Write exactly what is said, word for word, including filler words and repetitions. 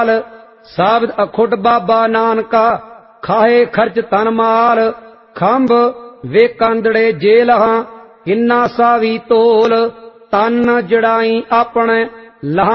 ਸਾਬਤ ਅਖੁੱਟ ਬਾਬਾ ਨਾਨਕਾ ਖਾਏ ਖਰਚ ਤਨ ਮਾਲ ਖੰਭ ਵੇ ਕਾਂਦੜੇ ਜੇਲਹਾਂ ਇਨਾ ਸਾਵੀ ਤੋਲ ਤਨ ਜੜਾਈ ਆਪਣੇ ਲਹਾਂ